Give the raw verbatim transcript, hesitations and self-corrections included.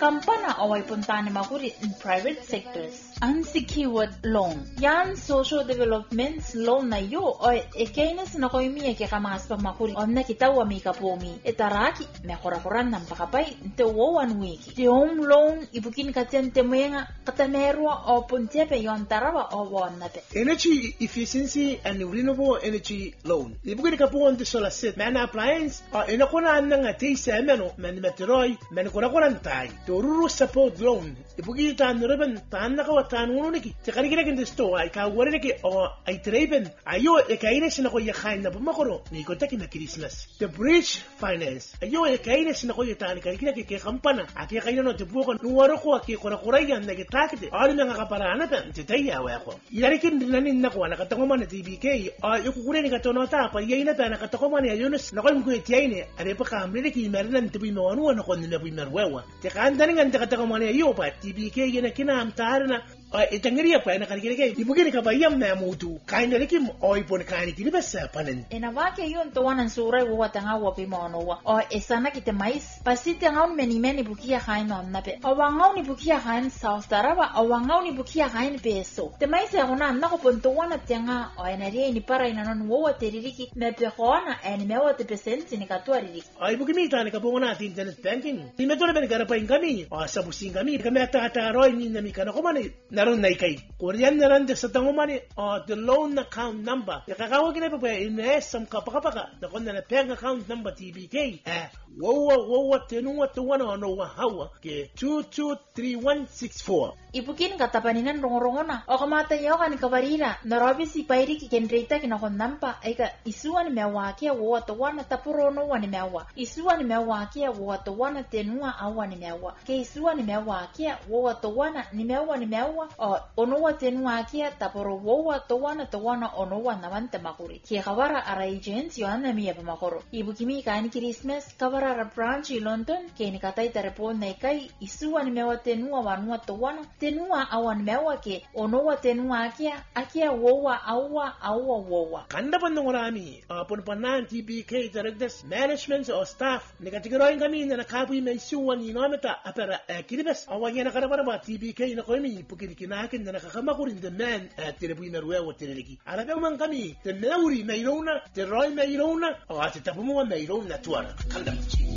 kampana away puntani makuri in private sectors. Unsecured loan. Yan social development loan na yo o ekainis na koy mi ke kamas pa makuri onna kitawa mi kapomi etaraki me korakoran nam pakapay te wo one week. The home loan ibukin katente moyenga katamerwa o puntepe yon taraba o wonate. Energy efficiency and renewable energy loan. Ibukin kapon de solar set man appliance o enakona nanga teise meno man meteroy man korakoran tai. Toruru support loan. Ibukin tan reben tan naka tan uno niki. Tekari kira kende sto ay ka wore niki o ay treben ayo ekaines na ko yakhain na bumakoro ni ko taki na Christmas. The bridge finance ayo ekaines na ko yatani kari kira ke kampana ake kaino no te buko nuwaro ko ake kora korayan na gitakite ali nga kaparana ta titaya wa ko yari kin nanin na ko na katangoma na T B K ayo ko kure ni katono ta pa yina ta na katangoma ni Yunus na ko ko tiyaine are pa kamre ki mernan te bi mawanu na ko ni bi merwewa te kan danin nga katangoma ni ayo pa T B K yana kina amtarna itangiriya pa na kari kira ibugin ka ba yam na mutu kaino likim oy pon kani kini basa panen ena vake yon to wanan surai wo tanga wo pi mono wa o esana kite mais pasite ngaun meni meni bukia hain on nape o wangau ni bukia hain South Taraba o wangau ni bukia hain peso te mais ya ona na ko ponto wana tenga o eneria ni para ina non wo teririki me pe khona en me wo te percent ni katwa ririki ay bugimi tani ka bongona ti internet banking ni me tole ben gara pa ingami o sabu singami kame ata ata roi ni nami kana ko mani naron nai kai korean naran de satango mani o the loan account number ya kakawa kina pa in some kapakapaka na konna na bank account number T B K eh wo wo wo tenuwa to wana no wa hawa ke two two three one six four ibukin katapaninan rongorongona o kamata yo kan kabarira narabi si pairi ki kendrita kina nampa eka isuan mewake wo to wana tapuro no wani mewa isuan mewake wo to wana tenua awani mewa ke isuan mewake wo to wana ni mewa ni mewa o ono wa tenua kia tapuro wo to wana to wana ono wana wante makuri ke kawara ara agents yo ana mi pa makoro ibukimi kan Christmas kawara ra branch i London ke ni katai tarepon nei kai isuan mewa tenua wanua to wana tenua awan mewa ke ono wa tenua kia akia wowa awa awa wowa kanda pandongorami apon panan T B K directors management or staff negatiroin kami na kapu may suwan ni nometa apera kiribes awanya na karabara ba T B K na koimi pukiri kinakin na nakakamakurin the man at tirebu merwewa tireliki arabe man kami te meuri mayrona te roy mayrona o ate tapumo mayrona tuara kanda